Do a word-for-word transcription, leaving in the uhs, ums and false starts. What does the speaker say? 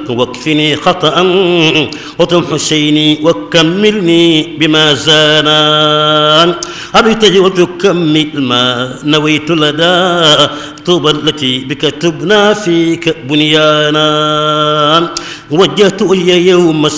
واكفني خطأ وتمحو شيني وكملني بما زانا أبتج وتكمل ما نويت لدى طوبى التي بك تبنى فيك بنيانا وجهت إلي يوم